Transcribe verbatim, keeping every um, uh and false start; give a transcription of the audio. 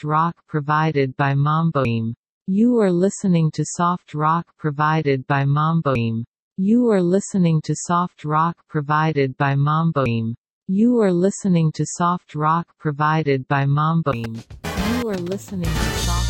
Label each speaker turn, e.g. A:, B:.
A: soft rock provided by Mamboim. You are listening to soft rock provided by Mamboim. You are listening to soft rock provided by Mamboim. You are listening to soft rock provided by Mamboim. You are listening to soft